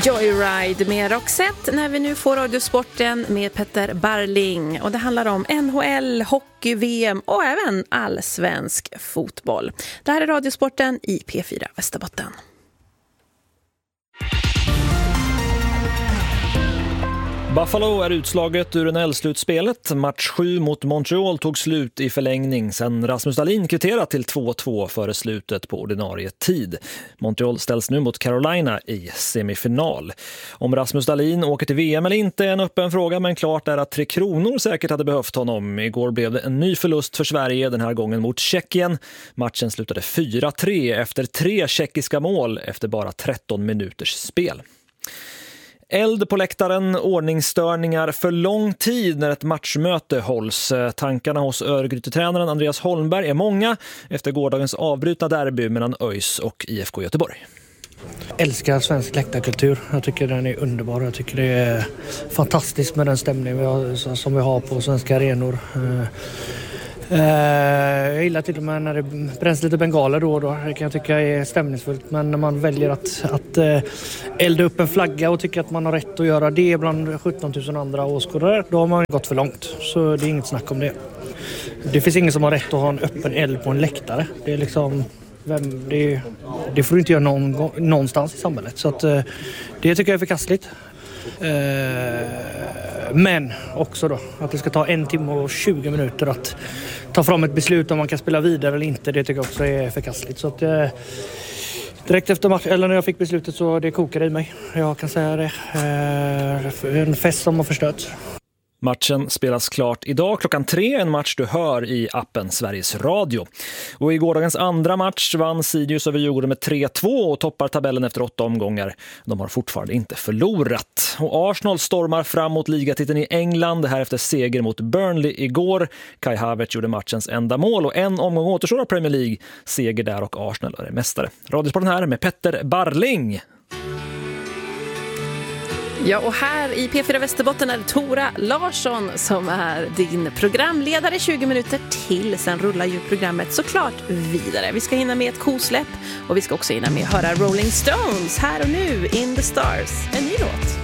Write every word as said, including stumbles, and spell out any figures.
Joyride med Roxette när vi nu får Radiosporten med Petter Barling. Och det handlar om N H L, hockey, V M och även allsvensk fotboll. Det här är Radiosporten i P fyra Västerbotten. Buffalo är utslaget ur N L-slutspelet. Match sju mot Montreal tog slut i förlängning sen Rasmus Dahlin kvitterat till två två före slutet på ordinarie tid. Montreal ställs nu mot Carolina i semifinal. Om Rasmus Dahlin åker till V M eller inte är en öppen fråga, men klart är att Tre Kronor säkert hade behövt honom. Igår blev det en ny förlust för Sverige, den här gången mot Tjeckien. Matchen slutade fyra tre efter tre tjeckiska mål efter bara tretton minuters spel. Eld på läktaren, ordningsstörningar för lång tid när ett matchmöte hålls. Tankarna hos Örgryte-tränaren Andreas Holmberg är många efter gårdagens avbrutna derby mellan ÖIS och I F K Göteborg. Jag älskar svensk läktarkultur. Jag tycker den är underbar. Jag tycker det är fantastiskt med den stämning vi har, som vi har på svenska arenor. Jag gillar till och med när det bränns lite bengaler då och då. Det kan jag tycka är stämningsfullt. Men när man väljer att, att elda upp en flagga och tycker att man har rätt att göra det bland sjutton tusen andra åskådare, då har man gått för långt. Så det är inget snack om det. Det finns ingen som har rätt att ha en öppen eld på en läktare. Det är liksom... Vem, det, det får du inte göra någon, någonstans i samhället. Så att, det tycker jag är förkastligt. Men också då att det ska ta en timme och tjugo minuter att ta fram ett beslut om man kan spela vidare eller inte. Det tycker jag också är förkastligt. Så att, direkt efter match, eller när jag fick beslutet, så det kokade i mig. Jag kan säga det. En fest som har förstört. Matchen spelas klart idag klockan tre, en match du hör i appen Sveriges Radio. Och i gårdagens andra match vann Sirius över Djurgården med tre två och toppar tabellen efter åtta omgångar. De har fortfarande inte förlorat. Och Arsenal stormar fram mot ligatiteln i England, det här efter seger mot Burnley igår. Kai Havertz gjorde matchens enda mål och en omgång återstår av Premier League. Seger där och Arsenal är mästare. Radiosporten här med Petter Barling. Ja, och här i P fyra Västerbotten är det Tora Larsson som är din programledare tjugo minuter till. Sen rullar ju programmet såklart vidare. Vi ska hinna med ett kosläpp och vi ska också hinna med att höra Rolling Stones här och nu, In the Stars, en ny låt.